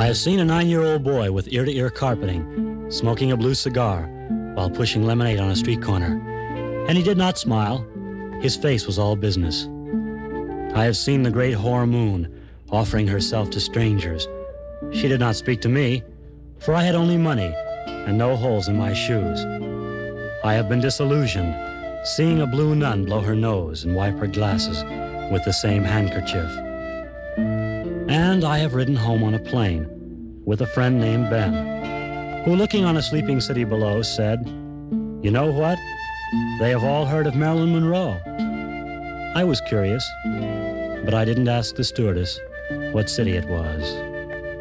I have seen a 9-year-old boy with ear-to-ear carpeting, smoking a blue cigar while pushing lemonade on a street corner. And he did not smile. His face was all business. I have seen the great whore moon offering herself to strangers. She did not speak to me, for I had only money and no holes in my shoes. I have been disillusioned, seeing a blue nun blow her nose and wipe her glasses with the same handkerchief. And I have ridden home on a plane with a friend named Ben, who, looking on a sleeping city below, said, "You know what? They have all heard of Marilyn Monroe." I was curious, but I didn't ask the stewardess what city it was.